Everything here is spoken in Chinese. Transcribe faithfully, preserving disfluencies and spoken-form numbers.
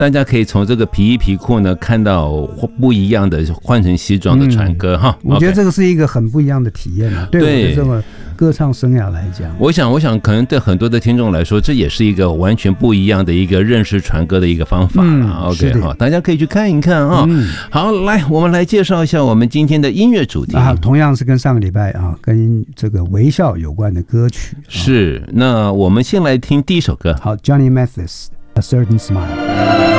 大家可以从这个皮衣皮裤呢看到不一样的换成西装的传歌、嗯、哈。 我觉得这个是一个很不一样的体验啊，对我的这个歌唱生涯来讲， 我想我想可能对很多的听众来说，这也是一个完全不一样的一个认识传歌的一个方法、嗯、OK 好，大家可以去看一看啊、嗯。好，来我们来介绍一下我们今天的音乐主题啊，同样是跟上个礼拜啊跟这个微笑有关的歌曲、啊、 是。那我们先来听第一首歌， 好 Johnny Mathis A Certain Smile。